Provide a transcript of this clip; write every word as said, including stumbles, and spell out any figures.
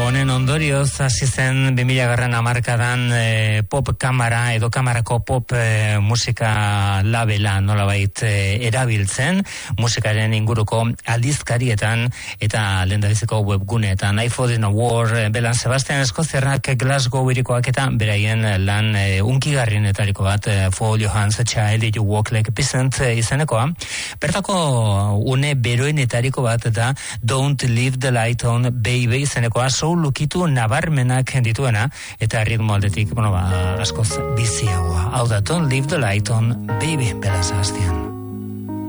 honen ondorioz hasi zen bi mila garren hamarkadan e, pop kamara edo kamarako pop e, musika labela nolabait e, erabiltzen musikaren inguruko aldizkarietan eta lehendabiziko webguneetan. I Fought in a War, Belan Sebastian Eskoziarrak Glasgow irikoak eta beraien lan e, unkigarrienetariko bat e, For Your Hands a Child, You Walk Like a Peasant e, izenekoa. Bertako une beroenetariko bat eta Don't Leave the Light On Baby izenekoa soul lukitu nabarmenak dituena eta ritmo aldetik, bueno, ba, askoz biziagoa. Hau da, Don't Leave the Light On Baby, Belan Sebastian.